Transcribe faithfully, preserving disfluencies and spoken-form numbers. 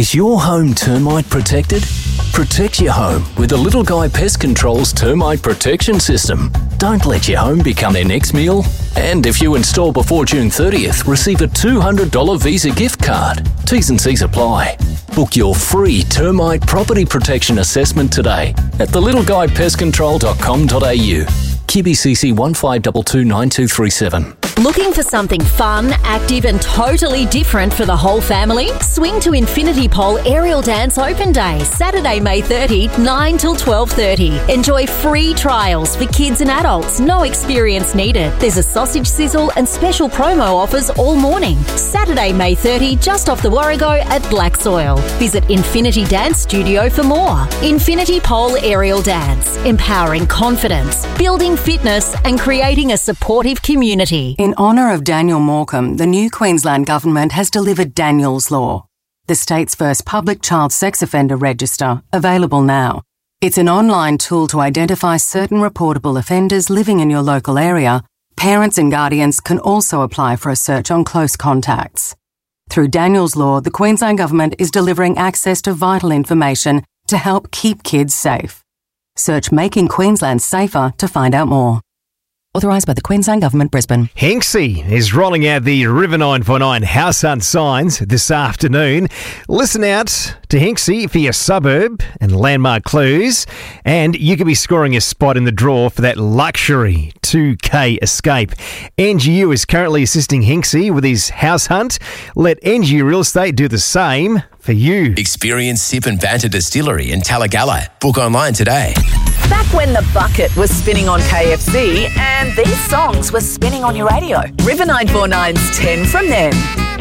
Is your home termite protected? Protect your home with the Little Guy Pest Control's termite protection system. Don't let your home become their next meal. And if you install before June thirtieth, receive a two hundred dollars Visa gift card. T's and C's apply. Book your free termite property protection assessment today at the little guy pest control dot com dot a u. Q B C C one five two two nine two three seven. Looking for something fun, active and totally different for the whole family? Swing to Infinity Pole Aerial Dance Open Day, Saturday, May thirtieth, nine till twelve thirty. Enjoy free trials for kids and adults, no experience needed. There's a sausage sizzle and special promo offers all morning. Saturday, May thirtieth, just off the Warrego at Black Soil. Visit Infinity Dance Studio for more. Infinity Pole Aerial Dance, empowering confidence, building fitness and creating a supportive community. In honour of Daniel Morecambe, the new Queensland Government has delivered Daniel's Law, the state's first public child sex offender register, available now. It's an online tool to identify certain reportable offenders living in your local area. Parents and guardians can also apply for a search on close contacts. Through Daniel's Law, the Queensland Government is delivering access to vital information to help keep kids safe. Search Making Queensland Safer to find out more. Authorised by the Queensland Government, Brisbane. Hinksey is rolling out the River nine four nine house hunt signs this afternoon. Listen out to Hinksey for your suburb and landmark clues, and you could be scoring a spot in the draw for that luxury two K escape. N G U is currently assisting Hinksey with his house hunt. Let N G U Real Estate do the same for you. Experience Sip and Banter Distillery in Talagalla. Book online today. Back when the bucket was spinning on K F C and these songs were spinning on your radio. River nine four nine's ten from then.